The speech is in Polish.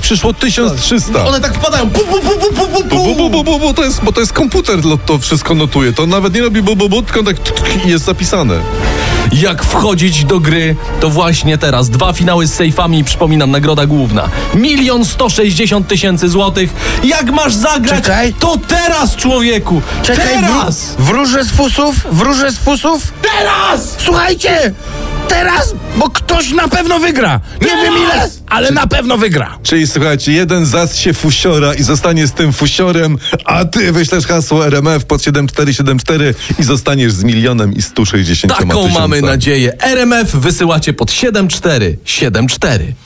przyszło 1300. One tak wpadają. Bo to jest komputer, to wszystko notuje. To nawet nie robi tylko tak i jest zapisane. Jak wchodzić do gry, to właśnie teraz 2 finały z sejfami, przypominam, nagroda główna 1 160 000 złotych. Jak masz zagrać, Czekaj. to teraz, człowieku! Czekaj, teraz! wróżę z fusów. Teraz! Słuchajcie, teraz, bo ktoś na pewno wygra. Nie wiem ile, ale na pewno wygra. Czyli słuchajcie, jeden zas się fusiora i zostanie z tym fusiorem, a ty wyślesz hasło RMF pod 7474 i zostaniesz z 1 160 000. Taką mamy nadzieję. RMF wysyłacie pod 7474.